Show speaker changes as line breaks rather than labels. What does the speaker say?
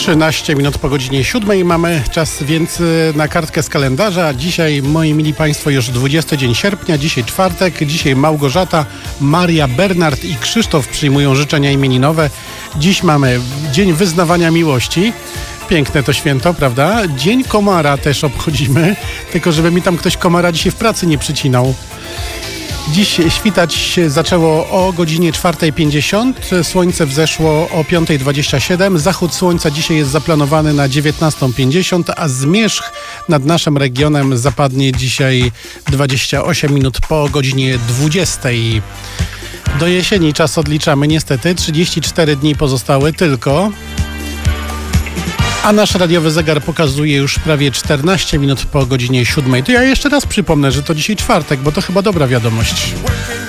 13 minut po godzinie 7 mamy czas więc na kartkę z kalendarza. Dzisiaj, moi mili Państwo, już 20 dzień sierpnia, dzisiaj czwartek, dzisiaj Małgorzata, Maria, Bernard i Krzysztof przyjmują życzenia imieninowe. Dziś mamy Dzień Wyznawania Miłości. Piękne to święto, prawda? Dzień komara też obchodzimy, tylko żeby mi tam ktoś komara dzisiaj w pracy nie przycinał. Dziś świtać się zaczęło o godzinie 4:50, słońce wzeszło o 5:27, zachód słońca dzisiaj jest zaplanowany na 19:50, a zmierzch nad naszym regionem zapadnie dzisiaj 28 minut po godzinie 20. Do jesieni czas odliczamy niestety, 34 dni pozostały tylko, a nasz radiowy zegar pokazuje już prawie 14 minut po godzinie 7. To ja jeszcze raz przypomnę, że to dzisiaj czwartek, bo to chyba dobra wiadomość.